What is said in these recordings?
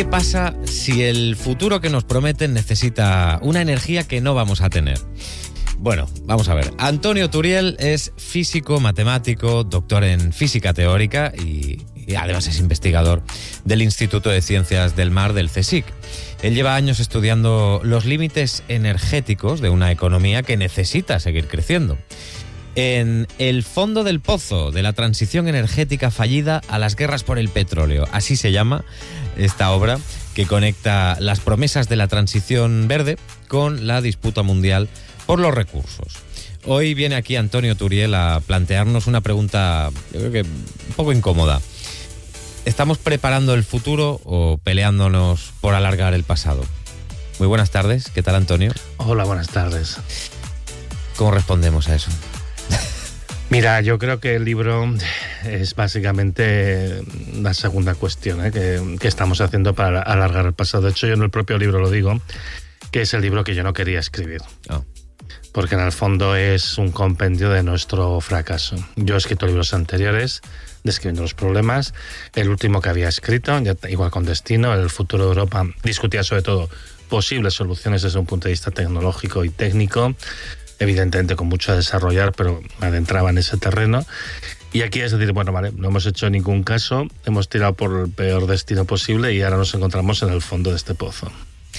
qué pasa si el futuro que nos prometen necesita una energía que no vamos a tener? Bueno, vamos a ver. Antonio Turiel es físico, matemático, doctor en física teórica y además es investigador del Instituto de Ciencias del Mar del CSIC. Él lleva años estudiando los límites energéticos de una economía que necesita seguir creciendo. En El fondo del pozo de la transición energética fallida a las guerras por el petróleo, así se llama esta obra que conecta las promesas de la transición verde con la disputa mundial por los recursos. Hoy viene aquí Antonio Turiel a plantearnos una pregunta, yo creo que un poco incómoda. ¿Estamos preparando el futuro o peleándonos por alargar el pasado? Muy buenas tardes, ¿qué tal, Antonio? Hola, buenas tardes. ¿Cómo respondemos a eso? Mira, yo creo que el libro es básicamente la segunda cuestión que estamos haciendo para alargar el pasado. De hecho, yo en el propio libro lo digo, que es el libro que yo no quería escribir. Oh. Porque en el fondo es un compendio de nuestro fracaso. Yo he escrito libros anteriores describiendo los problemas. El último que había escrito, ya igual con Destino, El futuro de Europa, discutía sobre todo posibles soluciones desde un punto de vista tecnológico y técnico, evidentemente con mucho a desarrollar, pero me adentraba en ese terreno. Y aquí es decir, bueno, vale, no hemos hecho ningún caso, hemos tirado por el peor destino posible y ahora nos encontramos en el fondo de este pozo.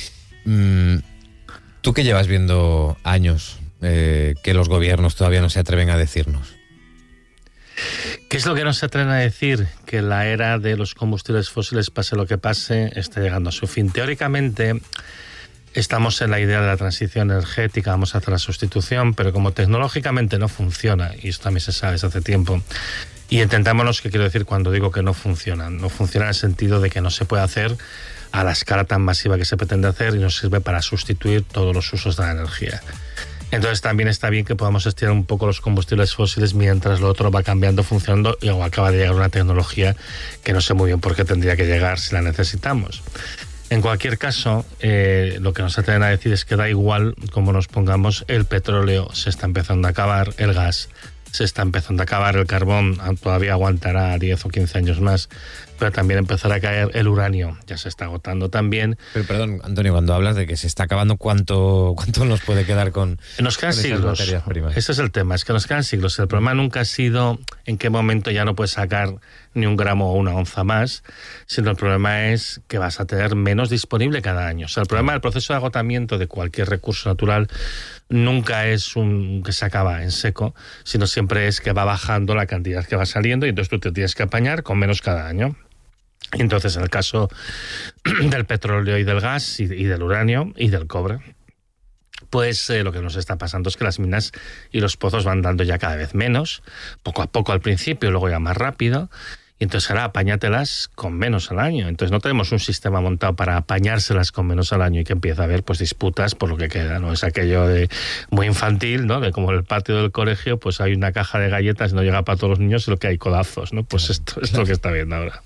Tú que llevas viendo años que los gobiernos todavía no se atreven a decirnos. ¿Qué es lo que no se atreven a decir? Que la era de los combustibles fósiles, pase lo que pase, está llegando a su fin. Teóricamente estamos en la idea de la transición energética, vamos a hacer la sustitución, pero como tecnológicamente no funciona, y esto también se sabe desde hace tiempo, y entendámonos qué quiero decir cuando digo que no funciona en el sentido de que no se puede hacer a la escala tan masiva que se pretende hacer y nos sirve para sustituir todos los usos de la energía. Entonces también está bien que podamos estirar un poco los combustibles fósiles mientras lo otro va cambiando, funcionando, y acaba de llegar una tecnología que no sé muy bien por qué tendría que llegar si la necesitamos. En cualquier caso, lo que nos atreven a decir es que da igual cómo nos pongamos, el petróleo se está empezando a acabar, el gas se está empezando a acabar, el carbón todavía aguantará 10 o 15 años más, pero también empezará a caer, el uranio ya se está agotando también. Pero perdón, Antonio, cuando hablas de que se está acabando, ¿cuánto nos puede quedar con Nos quedan siglos. Materias primas? Ese es el tema, es que nos quedan siglos. El problema nunca ha sido en qué momento ya no puedes sacar ni un gramo o una onza más, sino el problema es que vas a tener menos disponible cada año. O sea, el problema del proceso de agotamiento de cualquier recurso natural nunca es un que se acaba en seco, sino siempre es que va bajando la cantidad que va saliendo y entonces tú te tienes que apañar con menos cada año. Entonces, en el caso del petróleo y del gas y del uranio y del cobre, pues lo que nos está pasando es que las minas y los pozos van dando ya cada vez menos, poco a poco al principio, luego ya más rápido, y entonces ahora apáñatelas con menos al año. Entonces no tenemos un sistema montado para apañárselas con menos al año y que empieza a haber pues disputas por lo que queda, ¿no? Es aquello de muy infantil, ¿no? De como en el patio del colegio, pues hay una caja de galletas y no llega para todos los niños y lo que hay codazos, ¿no? Pues esto es lo que está viendo ahora.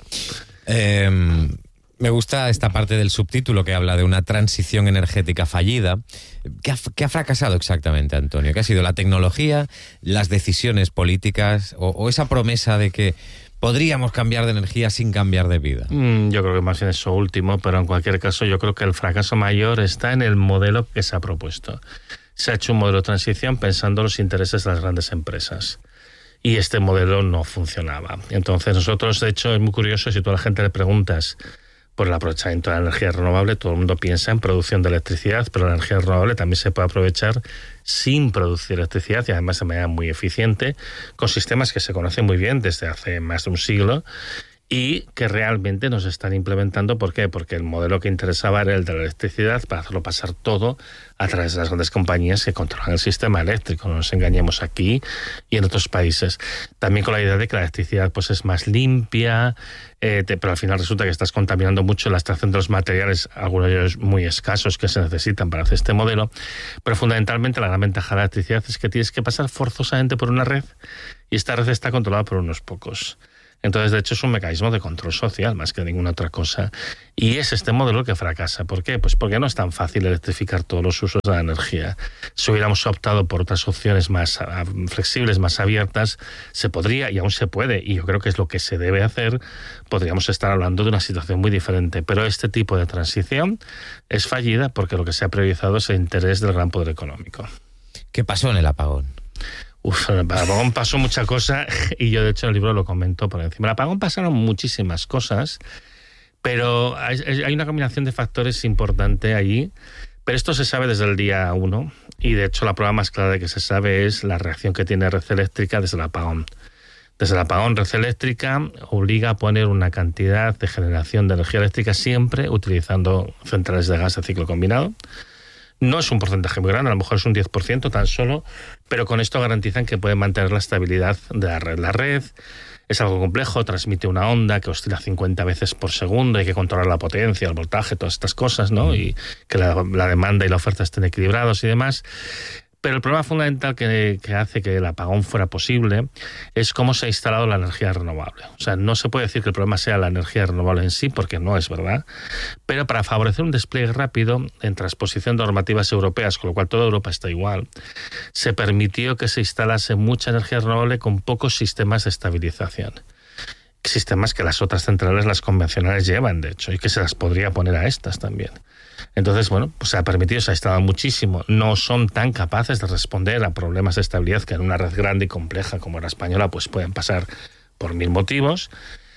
Me gusta esta parte del subtítulo que habla de una transición energética fallida. ¿Qué ha fracasado exactamente, Antonio? ¿Qué ha sido la tecnología, las decisiones políticas o esa promesa de que podríamos cambiar de energía sin cambiar de vida? Yo creo que más bien eso último, pero en cualquier caso yo creo que el fracaso mayor está en el modelo que se ha propuesto. Se ha hecho un modelo de transición pensando en los intereses de las grandes empresas. Y este modelo no funcionaba. Entonces nosotros, de hecho, es muy curioso, si tú a la gente le preguntas por el aprovechamiento de la energía renovable, todo el mundo piensa en producción de electricidad, pero la energía renovable también se puede aprovechar sin producir electricidad y además de manera muy eficiente, con sistemas que se conocen muy bien desde hace más de un siglo y que realmente nos están implementando. ¿Por qué? Porque el modelo que interesaba era el de la electricidad para hacerlo pasar todo a través de las grandes compañías que controlan el sistema eléctrico. No nos engañemos, aquí y en otros países. También con la idea de que la electricidad pues es más limpia, pero al final resulta que estás contaminando mucho la extracción de los materiales, algunos de ellos muy escasos que se necesitan para hacer este modelo. Pero fundamentalmente la gran ventaja de la electricidad es que tienes que pasar forzosamente por una red y esta red está controlada por unos pocos. Entonces, de hecho, es un mecanismo de control social más que ninguna otra cosa. Y es este modelo que fracasa. ¿Por qué? Pues porque no es tan fácil electrificar todos los usos de la energía. Si hubiéramos optado por otras opciones más flexibles, más abiertas, se podría, y aún se puede, y yo creo que es lo que se debe hacer, podríamos estar hablando de una situación muy diferente. Pero este tipo de transición es fallida porque lo que se ha priorizado es el interés del gran poder económico. ¿Qué pasó en el apagón? En el apagón pasó mucha cosa y yo de hecho en el libro lo comento por encima. En el apagón pasaron muchísimas cosas, pero hay una combinación de factores importante allí, pero esto se sabe desde el día 1 y de hecho la prueba más clara de que se sabe es la reacción que tiene Red Eléctrica desde el apagón. Desde el apagón, Red Eléctrica obliga a poner una cantidad de generación de energía eléctrica siempre utilizando centrales de gas de ciclo combinado. No es un porcentaje muy grande, a lo mejor es un 10% tan solo, pero con esto garantizan que pueden mantener la estabilidad de la red. La red es algo complejo, transmite una onda que oscila 50 veces por segundo, hay que controlar la potencia, el voltaje, todas estas cosas, ¿no? Y que la demanda y la oferta estén equilibrados y demás. Pero el problema fundamental que hace que el apagón fuera posible es cómo se ha instalado la energía renovable. O sea, no se puede decir que el problema sea la energía renovable en sí, porque no es verdad. Pero para favorecer un despliegue rápido en transposición de normativas europeas, con lo cual toda Europa está igual, se permitió que se instalase mucha energía renovable con pocos sistemas de estabilización. Sistemas que las otras centrales, las convencionales, llevan, de hecho, y que se las podría poner a estas también. Entonces, bueno, pues se ha permitido, se ha instalado muchísimo. No son tan capaces de responder a problemas de estabilidad que en una red grande y compleja como la española pues pueden pasar por 1000 motivos.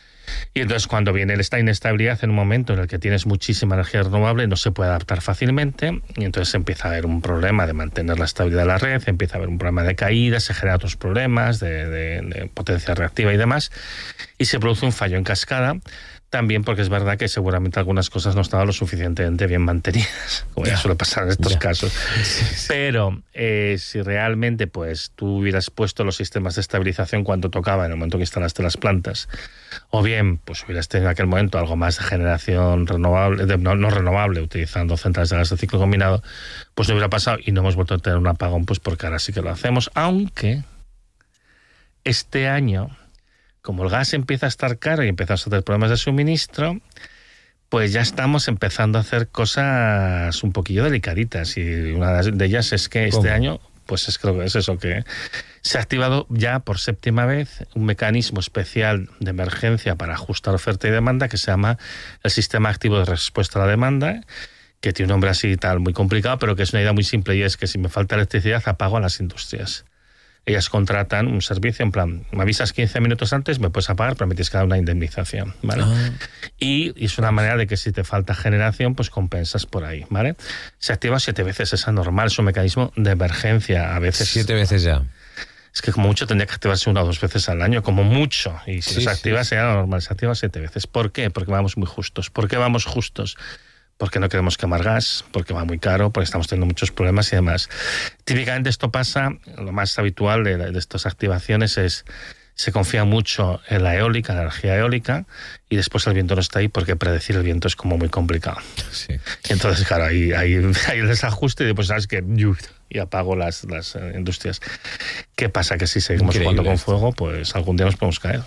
Y entonces cuando viene esta inestabilidad en un momento en el que tienes muchísima energía renovable, no se puede adaptar fácilmente y entonces empieza a haber un problema de mantener la estabilidad de la red, empieza a haber un problema de caída, se generan otros problemas de potencia reactiva y demás, y se produce un fallo en cascada. También porque es verdad que seguramente algunas cosas no estaban lo suficientemente bien mantenidas, como ya suele pasar en estos casos. Sí. Pero si realmente pues tú hubieras puesto los sistemas de estabilización cuando tocaba, en el momento que instalaste las plantas, o bien pues hubieras tenido en aquel momento algo más de generación renovable, no renovable, utilizando centrales de gas de ciclo combinado, pues no hubiera pasado y no hemos vuelto a tener un apagón, pues porque ahora sí que lo hacemos, aunque este año, como el gas empieza a estar caro y empezamos a tener problemas de suministro, pues ya estamos empezando a hacer cosas un poquillo delicaditas. Y una de ellas es que este año, pues creo que es eso, que se ha activado ya por 7ª vez un mecanismo especial de emergencia para ajustar oferta y demanda que se llama el Sistema Activo de Respuesta a la Demanda, que tiene un nombre así tal muy complicado, pero que es una idea muy simple y es que si me falta electricidad apago a las industrias. Ellas contratan un servicio en plan, me avisas 15 minutos antes, me puedes apagar, pero me tienes que dar una indemnización, ¿vale? Y es una manera de que si te falta generación, pues compensas por ahí, ¿vale? Se activa 7 veces, es anormal, es un mecanismo de emergencia, a veces... 7 veces ya. Es que como mucho tendría que activarse 1 o 2 veces al año, como mucho. Y si se activa sería normal, se activa 7 veces. ¿Por qué? Porque vamos muy justos. ¿Por qué vamos justos? Porque no queremos quemar gas, porque va muy caro, porque estamos teniendo muchos problemas y demás. Típicamente esto pasa, lo más habitual de estas activaciones es, se confía mucho en la eólica, la energía eólica, y después el viento no está ahí porque predecir el viento es como muy complicado. Sí. Entonces, claro, hay el desajuste y después sabes que y apago las industrias. ¿Qué pasa? Que si seguimos jugando con fuego, pues algún día nos podemos caer.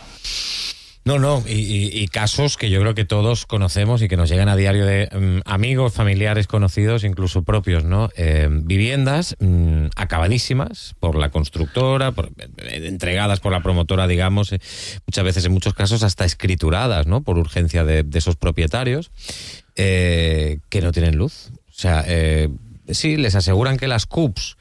No, y casos que yo creo que todos conocemos y que nos llegan a diario de amigos, familiares, conocidos, incluso propios, ¿no? Viviendas acabadísimas por la constructora, entregadas por la promotora, digamos, muchas veces, en muchos casos, hasta escrituradas, ¿no? Por urgencia de esos propietarios, que no tienen luz. O sea, sí, les aseguran que las CUPs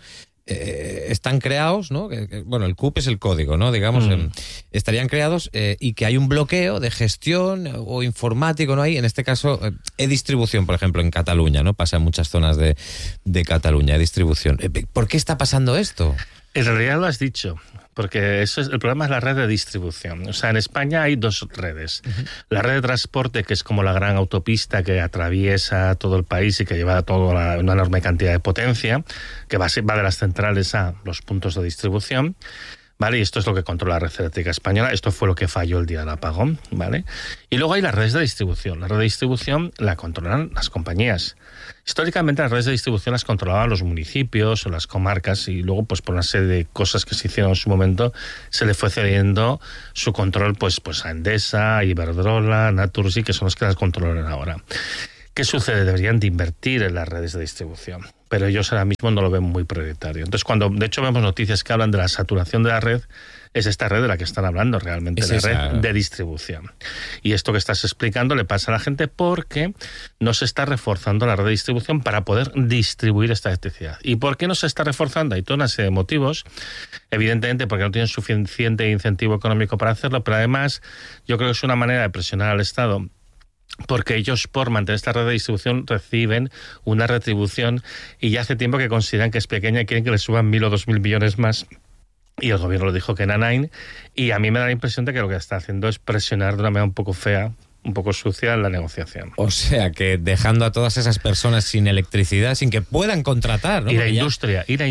están creados, ¿no? Bueno, el CUP es el código, ¿no? Digamos, estarían creados y que hay un bloqueo de gestión o informático, ¿no? Hay, en este caso, e-distribución, por ejemplo, en Cataluña, ¿no? Pasa en muchas zonas de Cataluña, e-distribución. ¿Por qué está pasando esto? En realidad lo has dicho, porque eso es, el problema es la red de distribución. O sea, en España hay 2 redes. La red de transporte, que es como la gran autopista que atraviesa todo el país y que lleva toda una enorme cantidad de potencia, que va de las centrales a los puntos de distribución. ¿vale? Y esto es lo que controla la red eléctrica española. Esto fue lo que falló el día del apagón, ¿vale? Y luego hay las redes de distribución. La red de distribución la controlan las compañías. Históricamente las redes de distribución las controlaban los municipios o las comarcas, y luego pues por una serie de cosas que se hicieron en su momento se le fue cediendo su control pues a Endesa, a Iberdrola, a Naturgy, que son los que las controlan ahora. ¿Qué sucede? Deberían de invertir en las redes de distribución, pero ellos ahora mismo no lo ven muy prioritario. Entonces, cuando de hecho vemos noticias que hablan de la saturación de la red, es esta red de la que están hablando realmente, la red de distribución. Y esto que estás explicando le pasa a la gente porque no se está reforzando la red de distribución para poder distribuir esta electricidad. ¿Y por qué no se está reforzando? Hay toda una serie de motivos. Evidentemente porque no tienen suficiente incentivo económico para hacerlo, pero además yo creo que es una manera de presionar al Estado, porque ellos, por mantener esta red de distribución, reciben una retribución y ya hace tiempo que consideran que es pequeña y quieren que les suban 1.000 o 2.000 millones más. Y el gobierno lo dijo que era 9, y a mí me da la impresión de que lo que está haciendo es presionar de una manera un poco fea, un poco sucia en la negociación. O sea, que dejando a todas esas personas sin electricidad, sin que puedan contratar, ¿no? Y la industria. Y la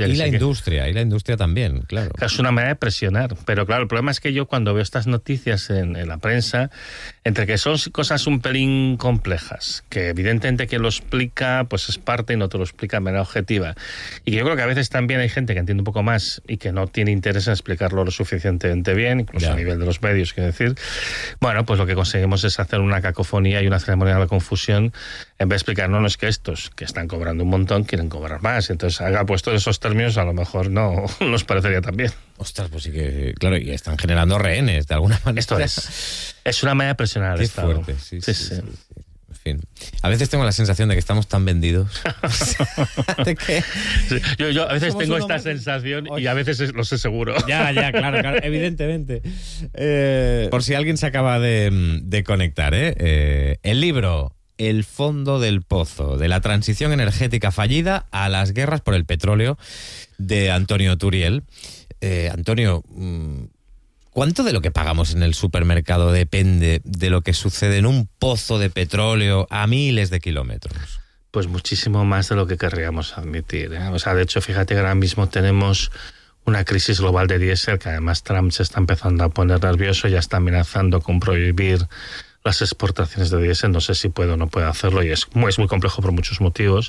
industria también, claro. Es una manera de presionar. Pero claro, el problema es que yo cuando veo estas noticias en la prensa, entre que son cosas un pelín complejas, que evidentemente quien lo explica pues es parte y no te lo explica de manera objetiva, y que yo creo que a veces también hay gente que entiende un poco más y que no tiene interés en explicarlo lo suficientemente bien, incluso a nivel de los medios, quiero decir, bueno, pues lo que conseguimos es hacer una cacofonía y una ceremonia de confusión, en vez de explicar, no es que estos que están cobrando un montón quieren cobrar más. Entonces, haga puesto esos términos, a lo mejor no nos parecería tan bien. Ostras, pues sí que, claro, y están generando rehenes de alguna manera. Esto es una manera de presionar al Estado. Fuerte, sí. En fin. A veces tengo la sensación de que estamos tan vendidos. ¿De qué? Sí, yo a veces tengo esta sensación y a veces lo sé seguro. Ya, claro, evidentemente. Por si alguien se acaba de conectar, el libro El fondo del pozo, de la transición energética fallida a las guerras por el petróleo, de Antonio Turiel. Antonio, ¿cuánto de lo que pagamos en el supermercado depende de lo que sucede en un pozo de petróleo a miles de kilómetros? Pues muchísimo más de lo que querríamos admitir, ¿eh? O sea, de hecho, fíjate que ahora mismo tenemos una crisis global de diésel, que además Trump se está empezando a poner nervioso, ya está amenazando con prohibir las exportaciones de diésel. No sé si puede o no puede hacerlo, y es muy complejo por muchos motivos.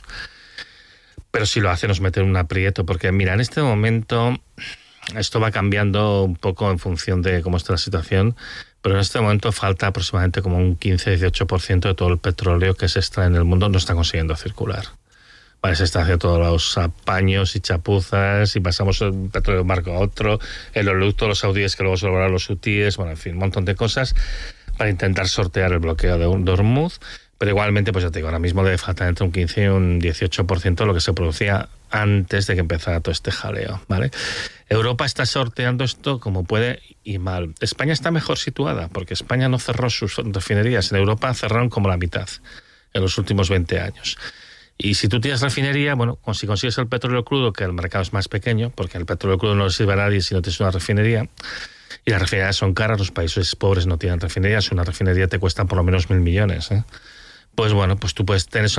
Pero si lo hace nos mete en un aprieto, porque mira, en este momento esto va cambiando un poco en función de cómo está la situación, pero en este momento falta aproximadamente como un 15-18% de todo el petróleo que se extrae en el mundo no está consiguiendo circular. Vale, se está haciendo todos los apaños y chapuzas y pasamos un petróleo de un barco a otro, el oleoducto, los saudíes que luego se lograron los hutíes, bueno, en fin, un montón de cosas para intentar sortear el bloqueo de Hormuz. Pero igualmente, pues ya te digo, ahora mismo debe faltar entre un 15 y un 18% de lo que se producía antes de que empezara todo este jaleo, ¿vale? Europa está sorteando esto como puede y mal. España está mejor situada porque España no cerró sus refinerías. En Europa cerraron como la mitad en los últimos 20 años. Y si tú tienes refinería, bueno, si consigues el petróleo crudo, que el mercado es más pequeño, porque el petróleo crudo no le sirve a nadie si no tienes una refinería, y las refinerías son caras, los países pobres no tienen refinerías, una refinería te cuesta por lo menos 1.000 millones, ¿eh? Pues bueno, pues tú puedes tener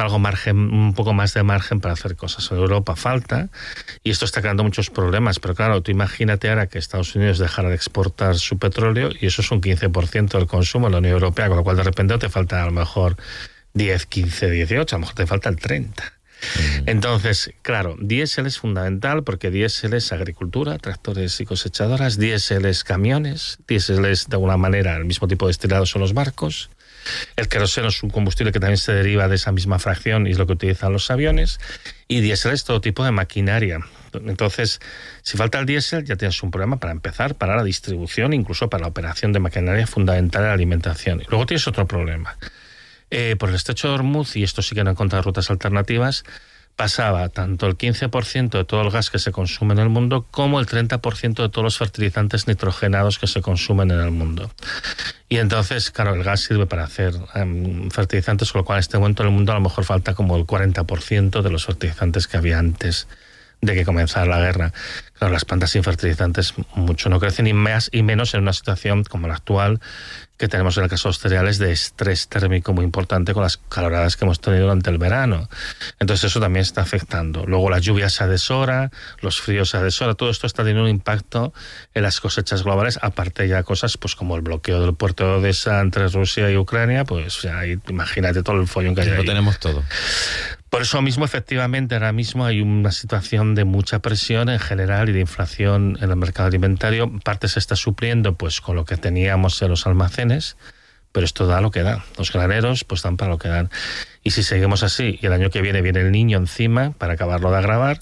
un poco más de margen para hacer cosas. En Europa falta, y esto está creando muchos problemas, pero claro, tú imagínate ahora que Estados Unidos dejara de exportar su petróleo, y eso es un 15% del consumo en la Unión Europea, con lo cual de repente te falta a lo mejor 10, 15, 18, a lo mejor te falta el 30. Entonces, claro, diésel es fundamental porque diésel es agricultura, tractores y cosechadoras, diésel es camiones, diésel es de alguna manera el mismo tipo de destilados son los barcos. El queroseno es un combustible que también se deriva de esa misma fracción y es lo que utilizan los aviones. Y diésel es todo tipo de maquinaria. Entonces, si falta el diésel, ya tienes un problema para empezar, para la distribución, incluso para la operación de maquinaria fundamental en la alimentación. Y luego tienes otro problema. Por el estrecho de Hormuz, y esto sí que no he encontrado rutas alternativas, pasaba tanto el 15% de todo el gas que se consume en el mundo como el 30% de todos los fertilizantes nitrogenados que se consumen en el mundo. Y entonces, claro, el gas sirve para hacer fertilizantes, con lo cual en este momento en el mundo a lo mejor falta como el 40% de los fertilizantes que había antes de que comenzara la guerra. Claro, las plantas sin fertilizantes mucho no crecen, y más y menos en una situación como la actual que tenemos en el caso de los cereales, de estrés térmico muy importante con las caloradas que hemos tenido durante el verano. Entonces eso también está afectando. Luego la lluvia se adeshora, los fríos se adeshora, todo esto está teniendo un impacto en las cosechas globales, aparte ya cosas pues como el bloqueo del puerto de Odessa entre Rusia y Ucrania, pues ya imagínate todo el follón que hay ahí. Lo tenemos todo. Por eso mismo, efectivamente, ahora mismo hay una situación de mucha presión en general y de inflación en el mercado alimentario. Parte se está supliendo pues con lo que teníamos en los almacenes, pero esto da lo que da. Los graneros pues dan para lo que dan. Y si seguimos así y el año que viene el Niño encima, para acabarlo de agravar,